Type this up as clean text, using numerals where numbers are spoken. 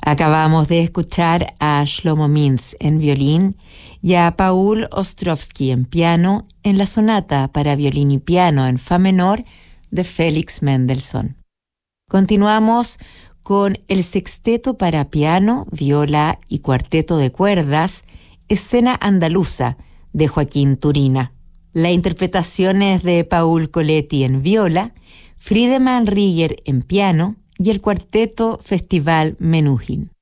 Acabamos de escuchar a Shlomo Mintz en violín y a Paul Ostrowski en piano en la sonata para violín y piano en fa menor de Félix Mendelssohn. Continuamos con el sexteto para piano, viola y cuarteto de cuerdas, Escena Andaluza de Joaquín Turina. La interpretación es de Paul Coletti en viola, Friedemann Rieger en piano y el cuarteto Festival Menuhin.